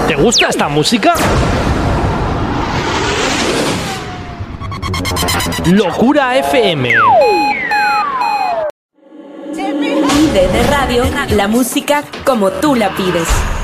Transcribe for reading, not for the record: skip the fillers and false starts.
¿Te gusta esta música? Locura FM. IDD Radio, la música como tú la pides.